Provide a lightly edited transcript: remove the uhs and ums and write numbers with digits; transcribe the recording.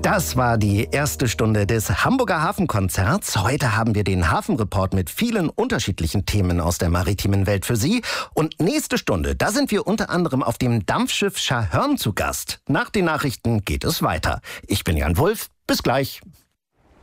Das war die erste Stunde des Hamburger Hafenkonzerts. Heute haben wir den Hafenreport mit vielen unterschiedlichen Themen aus der maritimen Welt für Sie. Und nächste Stunde, da sind wir unter anderem auf dem Dampfschiff Scharhörn zu Gast. Nach den Nachrichten geht es weiter. Ich bin Jan Wulff. Bis gleich.